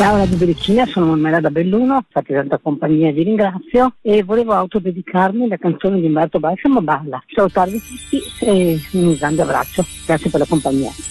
Ciao Radio Berichina, sono Manuela da Belluno, fate tanta compagnia, vi ringrazio e volevo autodedicarmi la canzone di Umberto Balsamo Balla. Salutarvi tutti e un grande abbraccio, grazie per la compagnia.